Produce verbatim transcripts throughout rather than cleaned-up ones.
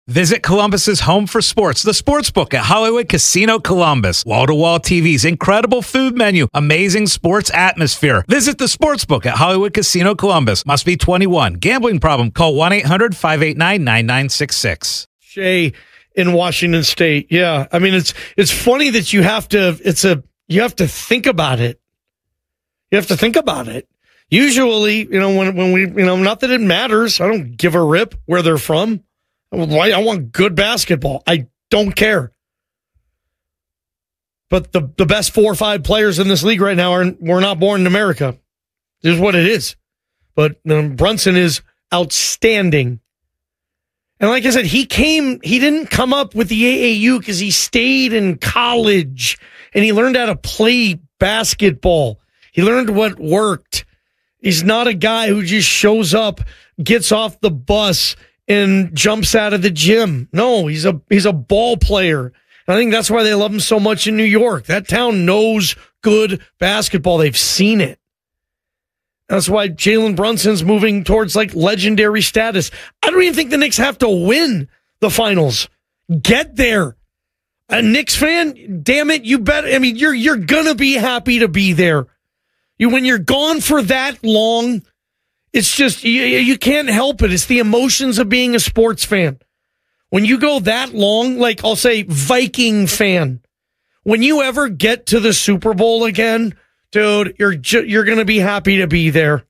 Visit Columbus's home for sports, the Sportsbook at Hollywood Casino Columbus. Wall-to-wall T Vs, incredible food menu, amazing sports atmosphere. Visit the Sportsbook at Hollywood Casino Columbus. Must be twenty-one. Gambling problem? Call one eight hundred five eight nine nine nine six six. Shea in Washington State. Yeah. I mean, it's it's funny that you have to it's a you have to think about it. You have to think about it. Usually, you know, when when we, you know, not that it matters. I don't give a rip where they're from. I want good basketball. I don't care. But the, the best four or five players in this league right now are were not born in America. This is what it is. But um, Brunson is outstanding. And like I said, he came, he didn't come up with the A A U because he stayed in college and he learned how to play basketball. He learned what worked. He's not a guy who just shows up, gets off the bus, and jumps out of the gym. No, he's a he's a ball player. And I think that's why they love him so much in New York. That town knows good basketball. They've seen it. That's why Jalen Brunson's moving towards like legendary status. I don't even think the Knicks have to win the finals. Get there. A Knicks fan, damn it, you bet. I mean, you're you're gonna be happy to be there. You when you're gone for that long. It's just, you, you can't help it. It's the emotions of being a sports fan. When you go that long, like I'll say Viking fan, when you ever get to the Super Bowl again, dude, you're ju- you're going to be happy to be there.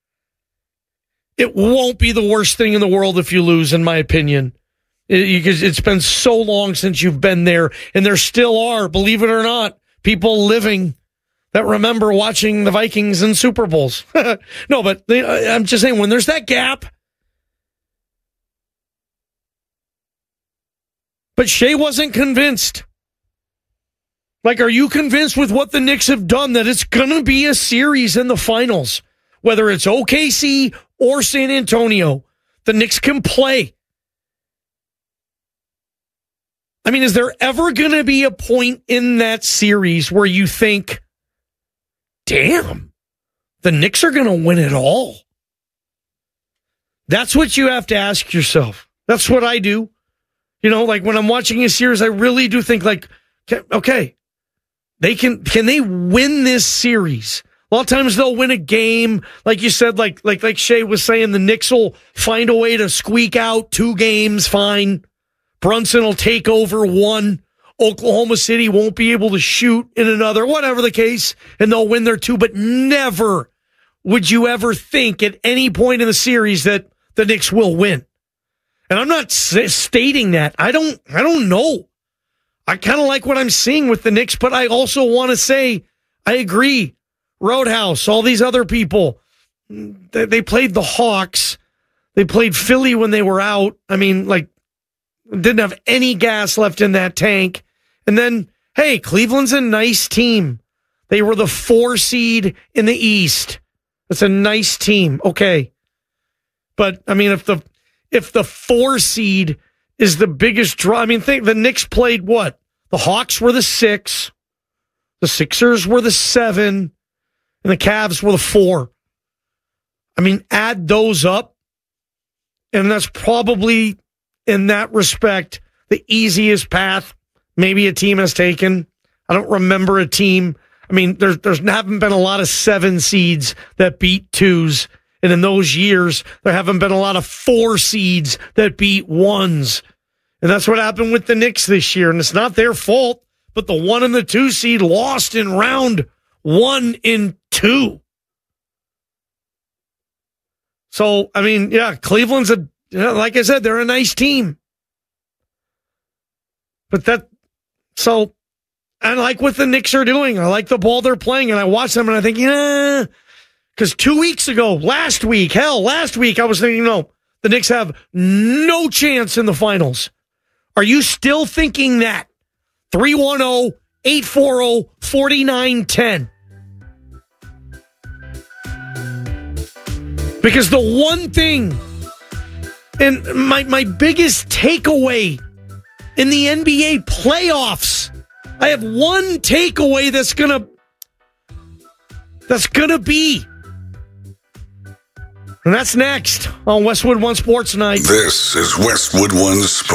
It won't be the worst thing in the world if you lose, in my opinion. Because it, it's been so long since you've been there, and there still are, believe it or not, people living that remember watching the Vikings in Super Bowls. No, but they, I'm just saying, when there's that gap. But Shea wasn't convinced. Like, are you convinced with what the Knicks have done that it's going to be a series in the finals? Whether it's O K C or San Antonio, the Knicks can play. I mean, is there ever going to be a point in that series where you think, damn, the Knicks are going to win it all? That's what you have to ask yourself. That's what I do. You know, like when I'm watching a series, I really do think like, okay, they can, can they win this series? A lot of times they'll win a game. Like you said, like, like, like Shea was saying, the Knicks will find a way to squeak out two games. Fine. Brunson will take over one. Oklahoma City won't be able to shoot in another, whatever the case, and they'll win their two. But never would you ever think at any point in the series that the Knicks will win. And I'm not s- stating that. I don't, I don't know. I kind of like what I'm seeing with the Knicks, but I also want to say, I agree. Roadhouse, all these other people, they, they played the Hawks. They played Philly when they were out. I mean, like, didn't have any gas left in that tank. And then, hey, Cleveland's a nice team. They were the four seed in the East. That's a nice team. Okay. But, I mean, if the if the four seed is the biggest draw, I mean, think the Knicks played what? The Hawks were the six. The Sixers were the seven. And the Cavs were the four. I mean, add those up. And that's probably, in that respect, the easiest path maybe a team has taken. I don't remember a team. I mean, there's there's haven't been a lot of seven seeds that beat twos. And in those years, there haven't been a lot of four seeds that beat ones. And that's what happened with the Knicks this year. And it's not their fault, but the one and the two seed lost in round one in two. So, I mean, yeah, Cleveland's a, like I said, they're a nice team. But that, so, I like what the Knicks are doing. I like the ball they're playing, and I watch them, and I think, yeah, because two weeks ago, last week, hell, last week, I was thinking, no, the Knicks have no chance in the finals. Are you still thinking that? three one zero, eight four zero, four nine one zero. Because the one thing, and my, my biggest takeaway in the N B A playoffs, I have one takeaway that's gonna that's gonna be, and that's next on Westwood One Sports Night. This is Westwood One Sports.